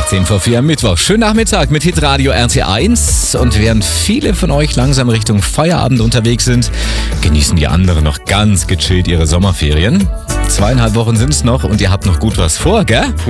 18 vor 4 am Mittwoch. Schönen Nachmittag mit Hitradio RT1. Und während viele von euch langsam Richtung Feierabend unterwegs sind, genießen die anderen noch ganz gechillt ihre Sommerferien. 2,5 Wochen sind es noch und ihr habt noch gut was vor, gell?